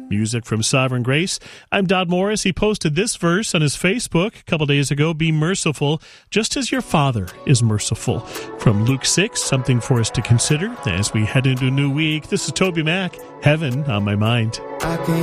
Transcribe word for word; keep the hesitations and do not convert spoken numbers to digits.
Music from Sovereign Grace. I'm Dodd Morris. He posted this verse on his Facebook a couple days ago. Be merciful, just as your Father is merciful. From Luke six, something for us to consider as we head into a new week. This is Toby Mac, Heaven on My Mind.